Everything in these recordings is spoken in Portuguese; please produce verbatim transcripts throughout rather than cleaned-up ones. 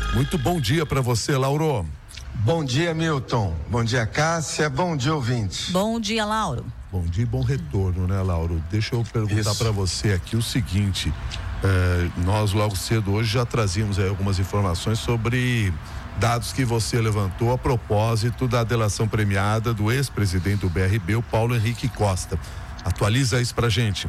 Muito bom dia para você, Lauro. Bom dia, Milton. Bom dia, Cássia. Bom dia, ouvintes. Bom dia, Lauro. Bom dia e bom retorno, né, Lauro? Deixa eu perguntar para você aqui o seguinte, eh, nós logo cedo hoje já trazíamos aí algumas informações sobre dados que você levantou a propósito da delação premiada do ex-presidente do B R B, o Paulo Henrique Costa. Atualiza isso pra gente.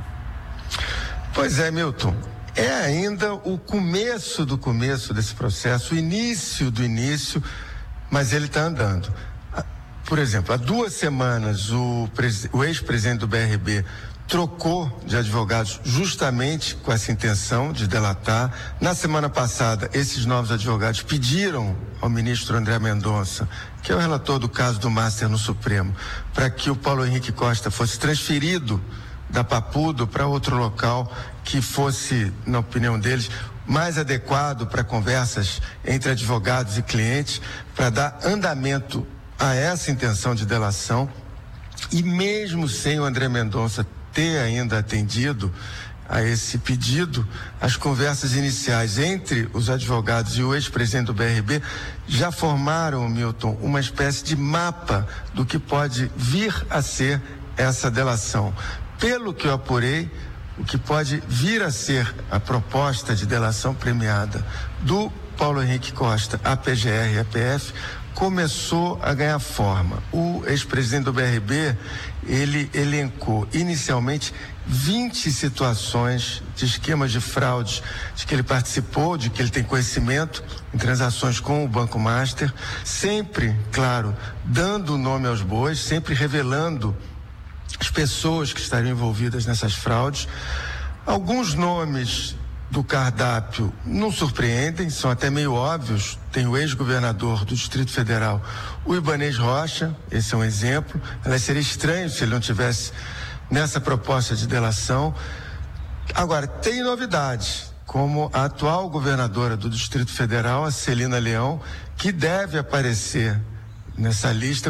Pois é, Milton. É ainda o começo do começo desse processo, o início do início, mas ele está andando. Por exemplo, há duas semanas o, o ex-presidente do B R B trocou de advogados justamente com essa intenção de delatar. Na semana passada, esses novos advogados pediram ao ministro André Mendonça, que é o relator do caso do Master no Supremo, para que o Paulo Henrique Costa fosse transferido da Papudo para outro local que fosse, na opinião deles, mais adequado para conversas entre advogados e clientes, para dar andamento a essa intenção de delação. E mesmo sem o André Mendonça ter ainda atendido a esse pedido, as conversas iniciais entre os advogados e o ex-presidente do B R B já formaram, Milton, uma espécie de mapa do que pode vir a ser essa delação. Pelo que eu apurei, o que pode vir a ser a proposta de delação premiada do Paulo Henrique Costa, a P G R e a P F, começou a ganhar forma. O ex-presidente do B R B, ele elencou inicialmente vinte situações de esquemas de fraudes de que ele participou, de que ele tem conhecimento em transações com o Banco Master, sempre, claro, dando o nome aos bois, sempre revelando as pessoas que estariam envolvidas nessas fraudes. Alguns nomes do cardápio não surpreendem, são até meio óbvios. Tem o ex-governador do Distrito Federal, o Ibanez Rocha, esse é um exemplo. Aliás, seria estranho se ele não tivesse nessa proposta de delação. Agora, tem novidades, como a atual governadora do Distrito Federal, a Celina Leão, que deve aparecer nessa lista